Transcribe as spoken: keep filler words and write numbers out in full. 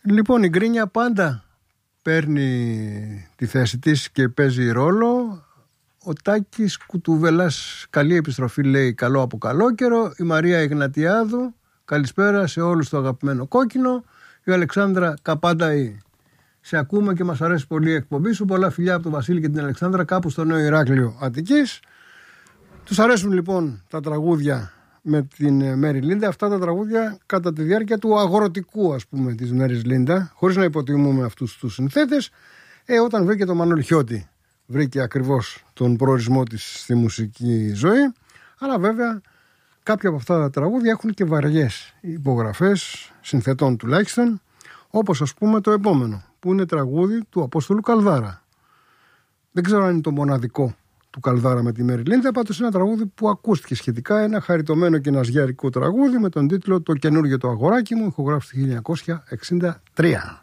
Λοιπόν, η γκρίνια πάντα παίρνει τη θέση της και παίζει ρόλο. Ο Τάκης Κουτουβελάς, καλή επιστροφή, λέει, καλό από καλό καιρό. Η Μαρία Ιγνατιάδου, καλησπέρα σε όλους το αγαπημένο κόκκινο. Η Αλεξάνδρα Καπάνταη, σε ακούμε και μας αρέσει πολύ η εκπομπή σου. Πολλά φιλιά από τον Βασίλη και την Αλεξάνδρα, κάπου στο Νέο Ηράκλειο Αττικής. Τους αρέσουν λοιπόν τα τραγούδια με την Μέρι Λίντα, αυτά τα τραγούδια κατά τη διάρκεια του αγροτικού, ας πούμε, της Μέρις Λίντα, χωρίς να υποτιμούμε αυτούς τους συνθέτες. Ε, όταν βρήκε το Μανολιώτη, βρήκε ακριβώς τον προορισμό της στη μουσική ζωή. Αλλά βέβαια κάποια από αυτά τα τραγούδια έχουν και βαριές υπογραφές συνθετών τουλάχιστον, όπως ας πούμε το επόμενο, που είναι τραγούδι του Απόστολου Καλδάρα. Δεν ξέρω αν είναι το μοναδικό του Καλδάρα με τη Μέρι Λίντα, πάντως ένα τραγούδι που ακούστηκε σχετικά, ένα χαριτωμένο και ναζιάρικο τραγούδι με τον τίτλο «Το καινούργιο το αγοράκι μου», ηχογράφηση χίλια εννιακόσια εξήντα τρία.